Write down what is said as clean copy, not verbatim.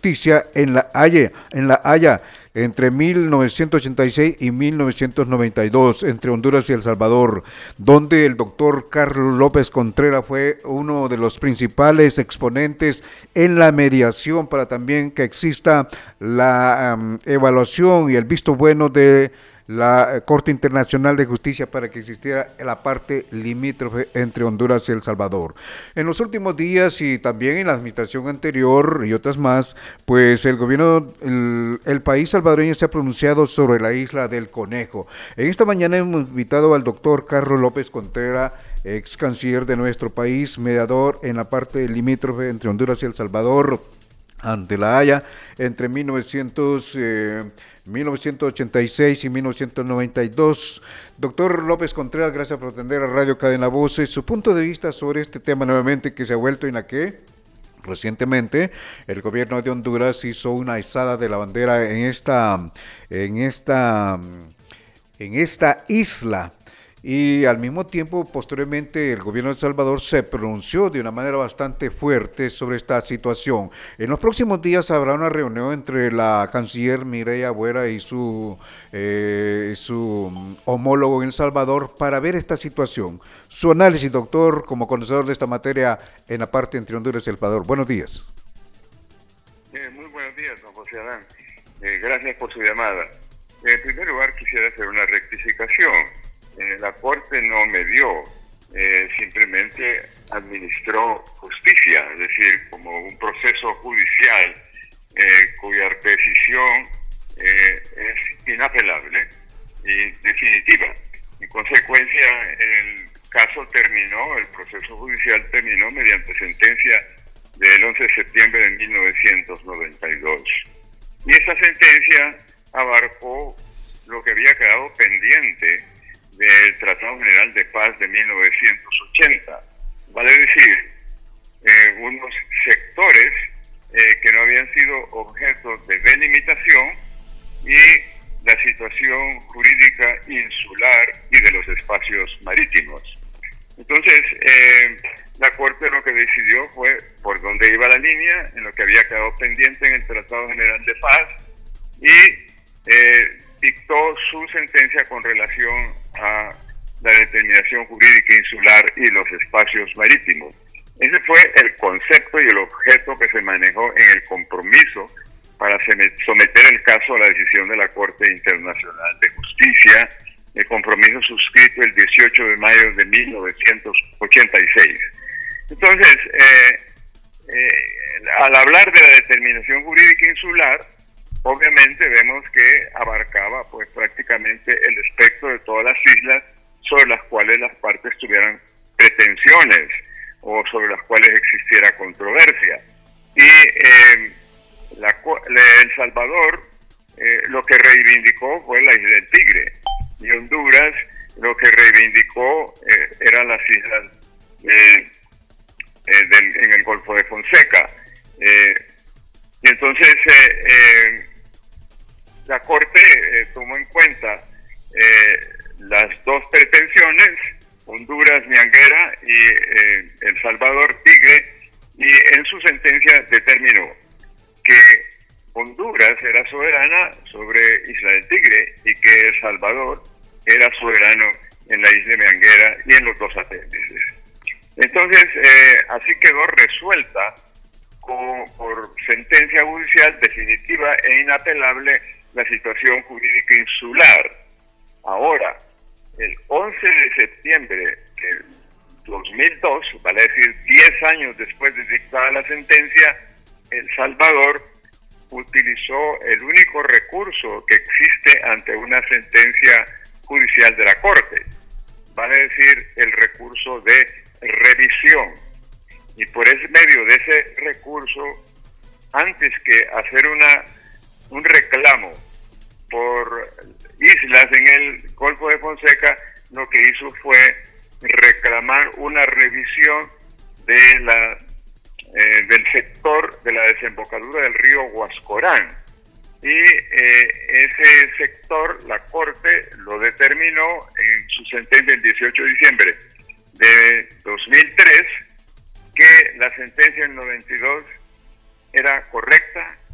Justicia en La Haya entre 1986 y 1992, entre Honduras y El Salvador, donde el doctor Carlos López Contreras fue uno de los principales exponentes en la mediación para también que exista la evaluación y el visto bueno de la Corte Internacional de Justicia para que existiera la parte limítrofe entre Honduras y El Salvador. En los últimos días y también en la administración anterior y otras más, pues el gobierno, el país salvadoreño se ha pronunciado sobre la isla del Conejo. En esta mañana hemos invitado al doctor Carlos López Contreras, ex canciller de nuestro país, mediador en la parte limítrofe entre Honduras y El Salvador, ante La Haya, entre 1986 y 1992. Doctor López Contreras, gracias por atender a Radio Cadena Voces. Su punto de vista sobre este tema nuevamente que se ha vuelto en la que recientemente el gobierno de Honduras hizo una izada de la bandera en esta isla. Y al mismo tiempo, posteriormente, el gobierno de El Salvador se pronunció de una manera bastante fuerte sobre esta situación. En los próximos días habrá una reunión entre la canciller Mireya Buera y su homólogo en El Salvador para ver esta situación. Su análisis, doctor, como conocedor de esta materia en la parte entre Honduras y El Salvador. Buenos días. Muy buenos días, don José Adán. Gracias por su llamada. En primer lugar, quisiera hacer una rectificación. La Corte no medió, simplemente administró justicia, es decir, como un proceso judicial cuya decisión es inapelable y definitiva. En consecuencia, el proceso judicial terminó mediante sentencia del 11 de septiembre de 1992. Y esa sentencia abarcó lo que había quedado pendiente del Tratado General de Paz de 1980, vale decir, unos sectores que no habían sido objeto de delimitación y la situación jurídica insular y de los espacios marítimos. Entonces, la Corte lo que decidió fue por dónde iba la línea, en lo que había quedado pendiente en el Tratado General de Paz y dictó su sentencia con relación a la determinación jurídica insular y los espacios marítimos. Ese fue el concepto y el objeto que se manejó en el compromiso para someter el caso a la decisión de la Corte Internacional de Justicia, el compromiso suscrito el 18 de mayo de 1986. Entonces, al hablar de la determinación jurídica insular, obviamente vemos que abarcaba pues prácticamente el espectro de todas las islas sobre las cuales las partes tuvieran pretensiones o sobre las cuales existiera controversia. Y El Salvador lo que reivindicó fue la isla del Tigre, y Honduras lo que reivindicó eran las islas en el Golfo de Fonseca. Y entonces la Corte tomó en cuenta las dos pretensiones, Honduras Mianguera y El Salvador Tigre, y en su sentencia determinó que Honduras era soberana sobre Isla del Tigre y que El Salvador era soberano en la isla Mianguera y en los dos apéndices. Entonces, así quedó resuelta por sentencia judicial definitiva e inapelable la situación jurídica insular. Ahora, el 11 de septiembre de 2002, vale decir 10 años después de dictada la sentencia, El Salvador utilizó el único recurso que existe ante una sentencia judicial de la Corte, vale decir el recurso de revisión. Y por ese medio de ese recurso, antes que hacer un reclamo por islas en el Golfo de Fonseca, lo que hizo fue reclamar una revisión de del sector de la desembocadura del río Huascorán. Y ese sector, la Corte lo determinó en su sentencia el 18 de diciembre de 2003, que la sentencia del 92 era correcta,